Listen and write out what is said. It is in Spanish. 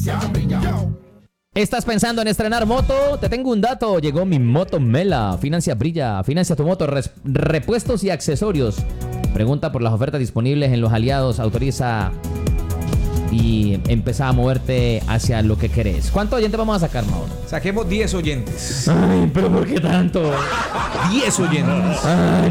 ¿Estás pensando en estrenar moto? Te tengo un dato. Llegó mi Moto Mela. Financia Brilla. Financia tu moto. Repuestos y accesorios. Pregunta por las ofertas disponibles en los aliados. Autoriza y empezá a moverte hacia lo que querés. ¿Cuántos oyentes vamos a sacar, Mauro? Saquemos 10 oyentes. Ay, pero ¿por qué tanto? 10 oyentes. Ay.